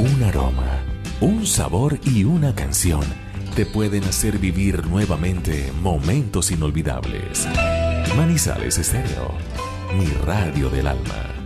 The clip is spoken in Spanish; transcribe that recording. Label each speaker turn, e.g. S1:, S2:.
S1: Un aroma, un sabor y una canción te pueden hacer vivir nuevamente momentos inolvidables. Manizales Estéreo, mi radio del alma.